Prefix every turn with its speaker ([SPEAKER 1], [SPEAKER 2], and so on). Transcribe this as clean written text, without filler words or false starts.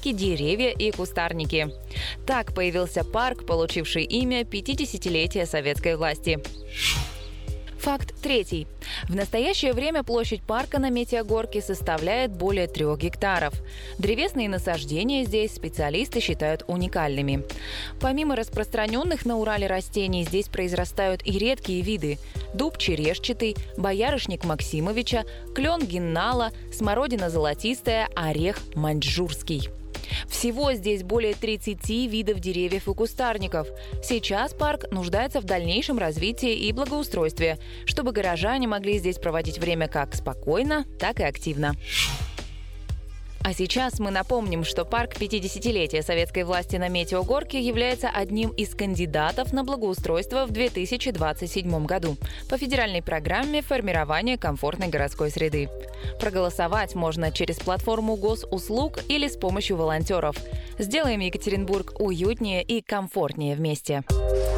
[SPEAKER 1] парке деревья и кустарники. Так появился парк, получивший имя 50-летия советской власти. Факт третий. В настоящее время площадь парка на Метеогорке составляет более 3 гектаров. Древесные насаждения здесь специалисты считают уникальными. Помимо распространенных на Урале растений, здесь произрастают и редкие виды – дуб черешчатый, боярышник Максимовича, клен геннала, смородина золотистая, орех маньчжурский. Всего здесь более 30 видов деревьев и кустарников. Сейчас парк нуждается в дальнейшем развитии и благоустройстве, чтобы горожане могли здесь проводить время как спокойно, так и активно. А сейчас мы напомним, что парк 50-летия советской власти на Метеогорке является одним из кандидатов на благоустройство в 2027 году по федеральной программе формирования комфортной городской среды. Проголосовать можно через платформу госуслуг или с помощью волонтеров. Сделаем Екатеринбург уютнее и комфортнее вместе.